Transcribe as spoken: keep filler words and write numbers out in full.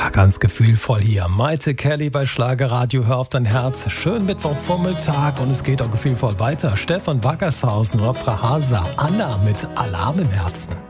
Ja, ganz gefühlvoll hier. Maite Kelly bei Schlagerradio, hör auf dein Herz. Schön Mittwochvormittag und es geht auch gefühlvoll weiter. Stefan Wackershausen, Frau Hasa, Anna mit Alarm im Herzen.